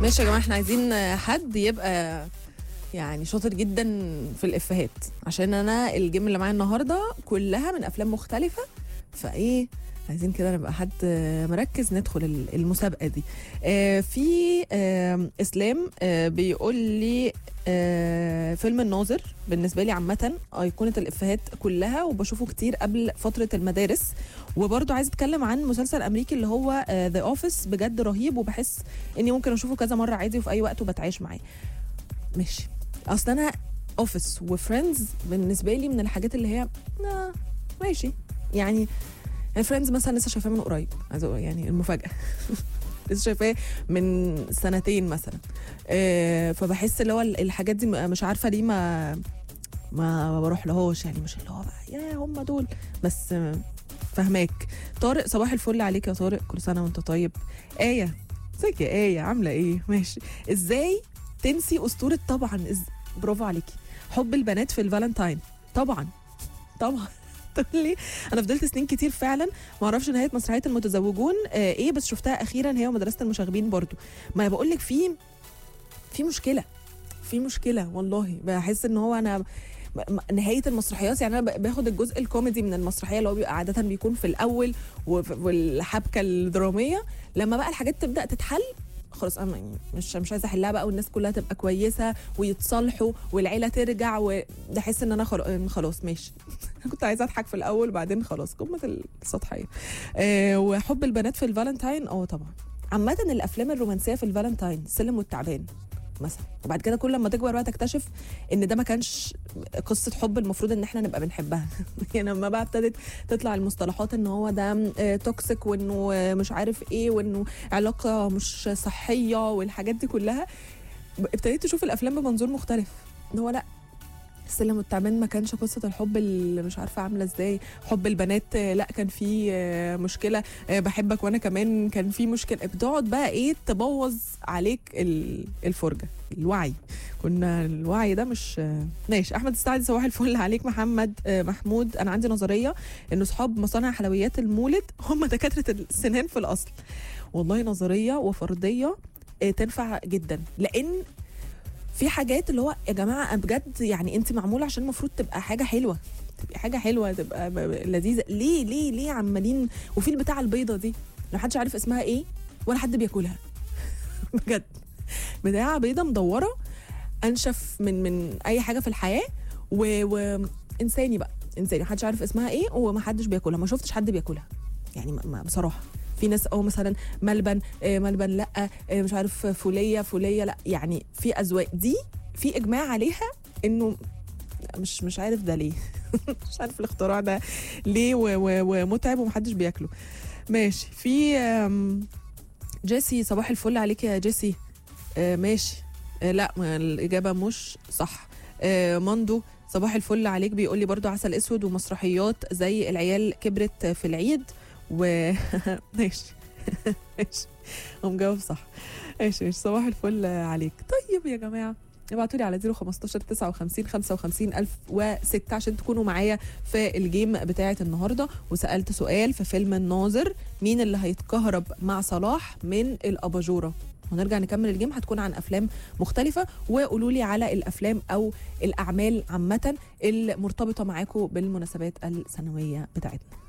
ماشي يا جماعه، احنا عايزين حد يبقى يعني شاطر جدا في الافيهات، عشان انا الجيم اللي معايا النهارده كلها من افلام مختلفه، فايه عايزين كده نبقى حد مركز ندخل المسابقه دي. في اسلام بيقول لي فيلم الناظر بالنسبه لي عامه ايقونه الافيهات كلها، وبشوفه كتير قبل فتره المدارس. وبرضه عايز اتكلم عن مسلسل امريكي اللي هو ذا اوفيس، بجد رهيب، وبحس اني ممكن اشوفه كذا مره عادي وفي اي وقت وبتعايش معاه. ماشي، اصل انا اوفيس وفريندز بالنسبه لي من الحاجات اللي هي ماشي يعني فريندز مثلا لسه شايفاه من قريب، عايزه اقول يعني المفاجاه لسه شايفاه من سنتين مثلا. فبحس اللي هو الحاجات دي مش عارفه ليه ما بروح لهوش، يعني مش اللي هو بقى يا هم دول بس. فهماك. طارق صباح الفل عليك يا طارق، كل سنه وانت طيب. ايه ازيك يا ايه، عامله ايه؟ ماشي. ازاي تنسي اسطوره طبعا برافو عليكي، حب البنات في الفالنتاين؟ طبعا طبعا تقول لي انا فضلت سنين كتير فعلا ما اعرفش نهايه مسرحيه المتزوجون ايه، بس شفتها اخيرا هي ومدرسه المشاغبين برضو. ما بقول لك في مشكله والله. بحس ان هو انا نهايه المسرحيات، يعني انا باخد الجزء الكوميدي من المسرحيه اللي هو بيبقى عاده بيكون في الاول والحبكه الدراميه، لما بقى الحاجات تبدا تتحل خلاص انا مش عايزه احلها بقى والناس كلها تبقى كويسه ويتصالحوا والعيله ترجع، وبحس ان انا خلاص ماشي كنت عايزه اضحك في الاول وبعدين خلاص قمه السطحيه. وحب البنات في الفالنتاين طبعا. عامه الافلام الرومانسيه في الفالنتاين، السلم والتعبان مثلا، وبعد كده كل ما تكبر بقى تكتشف ان ده ما كانش قصه حب المفروض ان احنا نبقى بنحبها يعني لما بقى ابتدت تطلع المصطلحات ان هو ده توكسيك وانه مش عارف ايه وانه علاقه مش صحيه والحاجات دي كلها، ابتديت تشوف الافلام بمنظور مختلف، ان هو لا، السلم والتعبان ما كانش قصه الحب اللي مش عارفه عامله ازاي. حب البنات لا كان في مشكله، بحبك وانا كمان كان في مشكله. بتقعد بقى ايه تبوظ عليك الفرجه. الوعي، كنا الوعي ده مش ماشي. احمد السعدي صباح الفل عليك. محمد محمود، انا عندي نظريه ان اصحاب مصانع حلويات المولد هم دكاتره السنان في الاصل. والله نظريه وفرضيه تنفع جدا، لان في حاجات اللي هو يا جماعه بجد يعني انت معموله عشان المفروض تبقى حاجه حلوه، تبقى حاجه حلوه، تبقى لذيذه. ليه عمالين؟ وفي البتاعه البيضه دي ما حدش عارف اسمها ايه ولا حد بياكلها بجد، بتاعه بيضه مدوره انشف من اي حاجه في الحياه، وانساني بقى انساني، ما حدش عارف اسمها ايه وما حدش بياكلها، ما شفتش حد بياكلها يعني بصراحه. في ناس مثلا ملبن ملبن لا مش عارف فوليه لا، يعني في اذواق دي في اجماع عليها انه مش عارف ده ليه مش عارف الاختراع ده ليه ومتعب ومحدش بياكله. ماشي. في جيسي صباح الفل عليك يا جيسي. ماشي. لا الاجابه مش صح. ماندو صباح الفل عليك، بيقول لي برضو عسل اسود ومسرحيات زي العيال كبرت في العيد ماشي ماشي مجاوب صح. ماشي صباح الفل عليك. طيب يا جماعه ابعتوا لي على 015 59 55 1006 عشان تكونوا معايا في الجيم بتاعه النهارده. وسالت سؤال في فيلم الناظر، مين اللي هيتكهرب مع صلاح من الاباجوره؟ ونرجع نكمل الجيم، هتكون عن افلام مختلفه، وقولوا لي على الافلام او الاعمال عامه المرتبطه معاكم بالمناسبات السنويه بتاعتنا.